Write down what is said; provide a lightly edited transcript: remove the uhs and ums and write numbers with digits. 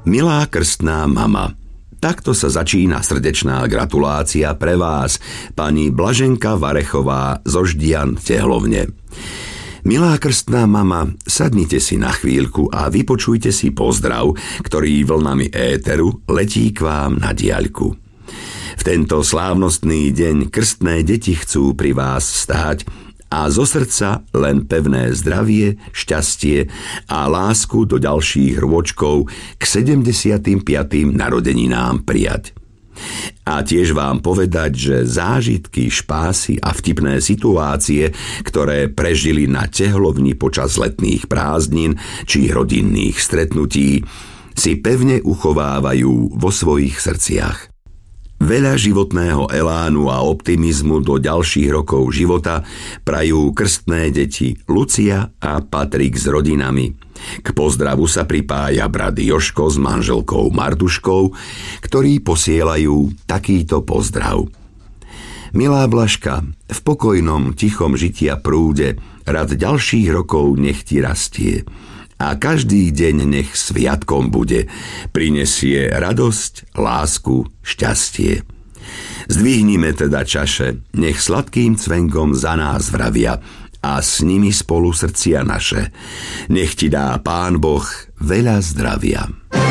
Milá krstná mama, takto sa začína srdečná gratulácia pre vás, pani Blaženka Varechová zo Ždian Tehlovne. Milá krstná mama, sadnite si na chvíľku a vypočujte si pozdrav, ktorý vlnami éteru letí k vám na diaľku. V tento slávnostný deň krstné deti chcú pri vás stáť a zo srdca len pevné zdravie, šťastie a lásku do ďalších rôčkov k 75. narodeninám prijať. A tiež vám povedať, že zážitky, špásy a vtipné situácie, ktoré prežili na Tehlovni počas letných prázdnin či rodinných stretnutí, si pevne uchovávajú vo svojich srdciach. Veľa životného elánu a optimizmu do ďalších rokov života prajú krstné deti Lucia a Patrik s rodinami. K pozdravu sa pripája brat Jožko s manželkou Martuškou, ktorí posielajú takýto pozdrav. Milá Blažka, v pokojnom, tichom žitia prúde rad ďalších rokov nech ti rastie. A každý deň nech sviatkom bude, prinesie radosť, lásku, šťastie. Zdvihnime teda čaše, nech sladkým cvenkom za nás vravia a s nimi spolu srdcia naše. Nech ti dá Pán Boh veľa zdravia.